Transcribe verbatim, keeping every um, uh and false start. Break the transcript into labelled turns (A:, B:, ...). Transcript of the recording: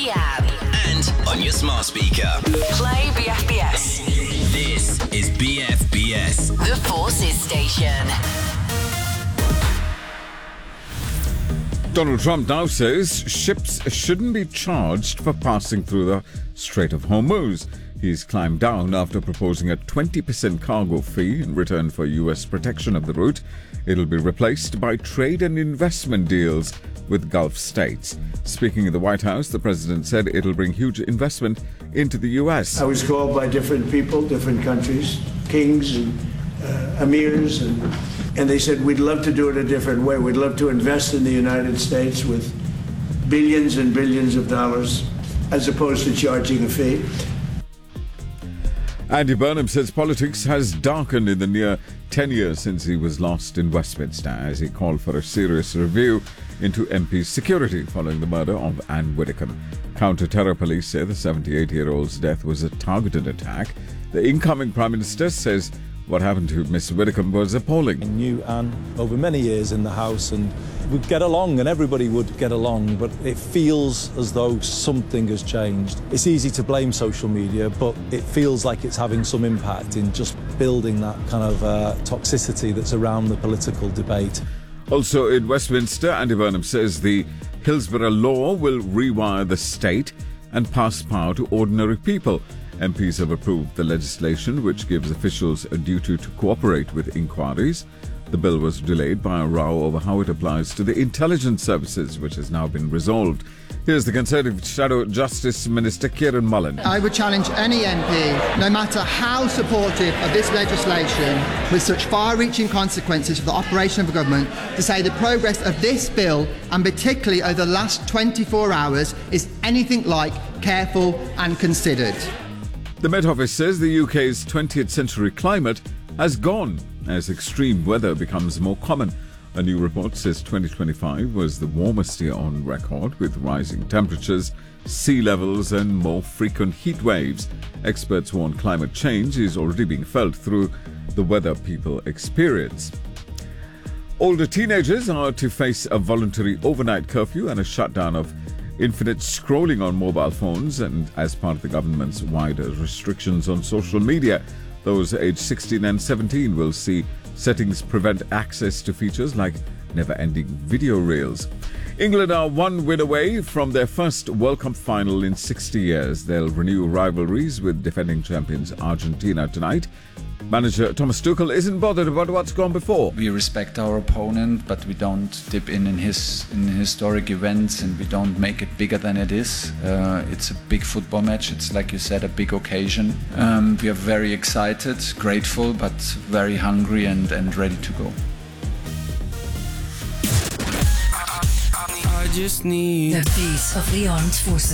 A: the app,
B: and on your smart speaker.
A: play B F B S,
B: This is B F B S.
A: the Forces Station.
C: Donald Trump now says ships shouldn't be charged for passing through the Strait of Hormuz. He's climbed down after proposing a twenty percent cargo fee in return for U S protection of the route. It'll be replaced by trade and investment deals with Gulf states. Speaking in the White House, the president said it'll bring huge investment into the U S.
D: I was called by different people, different countries, kings and uh, emirs, and, and they said, we'd love to do it a different way. We'd love to invest in the United States with billions and billions of dollars as opposed to charging a fee.
C: Andy Burnham says politics has darkened in the near ten years since he was lost in Westminster, as he called for a serious review into M P's security following the murder of Anne Widdecombe. Counter-terror police say the seventy-eight-year-old's death was a targeted attack. The incoming Prime Minister says what happened to Miss Widdecombe was appalling.
E: I knew Anne over many years in the House, and we'd get along and everybody would get along, but it feels as though something has changed. It's easy to blame social media, but it feels like it's having some impact in just building that kind of uh, toxicity that's around the political debate.
C: Also in Westminster, Andy Burnham says the Hillsborough Law will rewire the state and pass power to ordinary people. M Ps have approved the legislation which gives officials a duty to cooperate with inquiries. The bill was delayed by a row over how it applies to the intelligence services, which has now been resolved. Here's the Conservative Shadow Justice Minister Kieran Mullen.
F: I would challenge any M P, no matter how supportive of this legislation, with such far-reaching consequences for the operation of the government, to say the progress of this bill, and particularly over the last twenty-four hours, is anything like careful and considered.
C: The Met Office says the U K's twentieth century climate has gone as extreme weather becomes more common. A new report says twenty twenty-five was the warmest year on record, with rising temperatures, sea levels and more frequent heat waves. Experts warn climate change is already being felt through the weather people experience. Older teenagers are to face a voluntary overnight curfew and a shutdown of infinite scrolling on mobile phones, and as part of the government's wider restrictions on social media. Those aged sixteen and seventeen will see settings prevent access to features like never-ending video reels. England are one win away from their first World Cup final in sixty years. They'll renew rivalries with defending champions Argentina tonight. Manager Thomas Tuchel isn't bothered about what's gone before.
G: We respect our opponent, but we don't dip in in his in historic events, and we don't make it bigger than it is. Uh, it's a big football match. It's, like you said, a big occasion. Um, we are very excited, grateful, but very hungry and, and ready to go.
H: I just need
A: The beat of the armed forces.